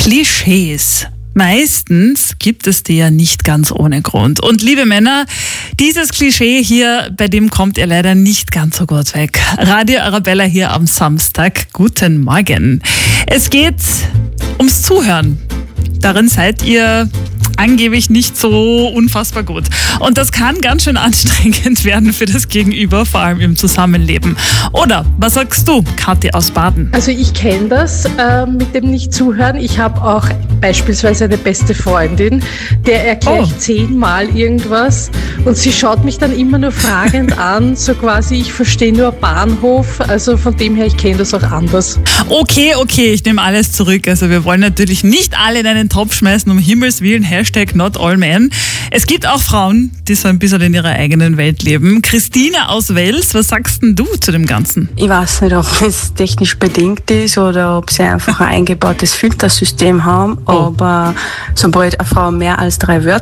Klischees. Meistens gibt es die ja nicht ganz ohne Grund. Und liebe Männer, dieses Klischee hier, bei dem kommt ihr leider nicht ganz so gut weg. Radio Arabella hier am Samstag. Guten Morgen. Es geht ums Zuhören. Darin seid ihr angeblich nicht so unfassbar gut. Und das kann ganz schön anstrengend werden für das Gegenüber, vor allem im Zusammenleben. Oder, was sagst du, Kathi aus Baden? Also ich kenne das mit dem Nicht-Zuhören. Ich habe auch beispielsweise eine beste Freundin, der erkläre ich 10-mal irgendwas und sie schaut mich dann immer nur fragend an, so quasi, ich verstehe nur Bahnhof. Also von dem her, ich kenne das auch anders. Okay, ich nehme alles zurück. Also wir wollen natürlich nicht alle in einen Topf schmeißen, um Himmels Willen, #not all men. Es gibt auch Frauen, die so ein bisschen in ihrer eigenen Welt leben. Christine aus Wels, was sagst denn du zu dem Ganzen? Ich weiß nicht, ob es technisch bedingt ist oder ob sie einfach ein eingebautes Filtersystem haben, aber sobald eine Frau mehr als 3 Wörter